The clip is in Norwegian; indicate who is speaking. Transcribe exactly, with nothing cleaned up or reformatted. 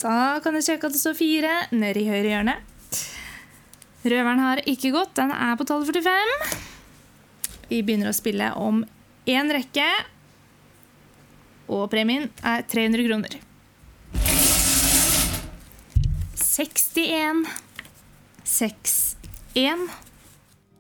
Speaker 1: Da kan du sjekke at det står fire nede i høyre hjørne. Røveren har ikke gått, den er på tolv førtifem. Vi begynner å spille om en rekke, og premien er tre hundre kroner. sekstien, seks, en.